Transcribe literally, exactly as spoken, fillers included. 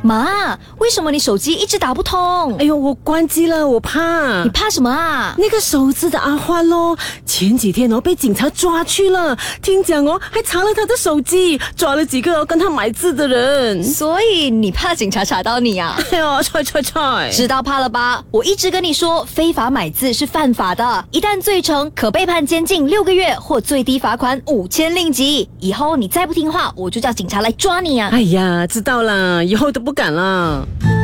妈，为什么你手机一直打不通？ 哎呦，我关机了，我怕。 你怕什么啊？ 那个手指的阿欢咯，前几天哦被警察抓去了，听讲哦还查了他的手机，抓了几个哦跟他买字的人。 所以你怕警察查到你啊？ 哎呦，踹踹踹！ 知道怕了吧？我一直跟你说，非法买字是犯法的，一旦罪成，可被判监禁六个月或最低罚款五千令吉。以后你再不听话，我就叫警察来抓你啊！ 哎呀，知道啦，以后都不敢了。